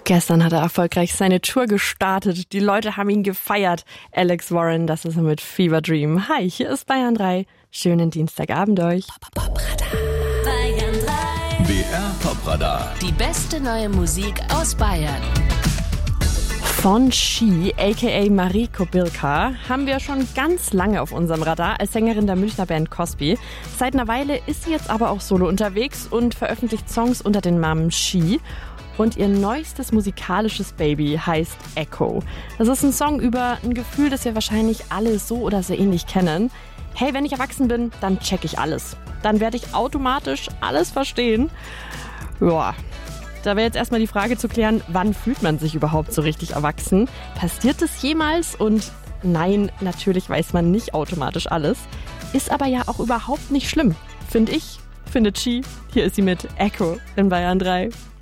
Gestern hat er erfolgreich seine Tour gestartet. Die Leute haben ihn gefeiert. Alex Warren, das ist er mit Fever Dream. Hi, hier ist Bayern 3. Schönen Dienstagabend euch. Bayern 3. BR Popradar. Die beste neue Musik aus Bayern. Von She, a.k.a. Marie Kobylka, haben wir schon ganz lange auf unserem Radar als Sängerin der Münchner Band Cosby. Seit einer Weile ist sie jetzt aber auch solo unterwegs und veröffentlicht Songs unter dem Namen She. Und ihr neuestes musikalisches Baby heißt Echo. Das ist ein Song über ein Gefühl, das wir wahrscheinlich alle so oder so ähnlich kennen. Hey, wenn ich erwachsen bin, dann check ich alles. Dann werde ich automatisch alles verstehen. Ja, da wäre jetzt erstmal die Frage zu klären, wann fühlt man sich überhaupt so richtig erwachsen? Passiert es jemals? Und nein, natürlich weiß man nicht automatisch alles. Ist aber ja auch überhaupt nicht schlimm, finde ich. Findet She. Hier ist sie mit Echo in Bayern 3.